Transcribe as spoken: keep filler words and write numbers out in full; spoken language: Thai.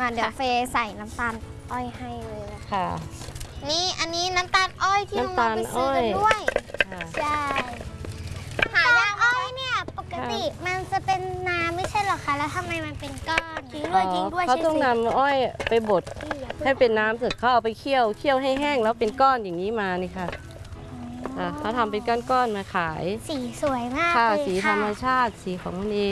เดี๋ยวเฟย์ใส่น้ำตาลอ้อยให้เลยนะค่ะนี่อันนี้น้ำตาลอ้อยที่น้องน้ำตาลๆไปซื้อกันอ้อยด้วยค่ะใช่หายากอ้อยเนี่ยปกติมันจะเป็นน้ำไม่ใช่หรอคะแล้วทำไมมันเป็นก้อนจริงด้วยจริงด้วยเขาต้องนำอ้อยไปบดให้เป็นน้ำเสร็จเขาเอาไปเคี่ยวเคี่ยวให้แห้งแล้วเป็นก้อนอย่างนี้มานี่ค่ะค่ะเขาทำเป็นก้อนๆมาขายสีสวยมากค่ะเลยสีธรรมชาติสีของมันเอง